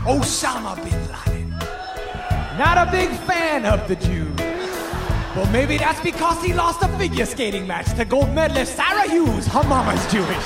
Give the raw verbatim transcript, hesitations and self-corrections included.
Osama bin Laden. Not a big fan of the Jews. Well, maybe that's because he lost a figure skating match to gold medalist Sarah Hughes. Her mama's Jewish.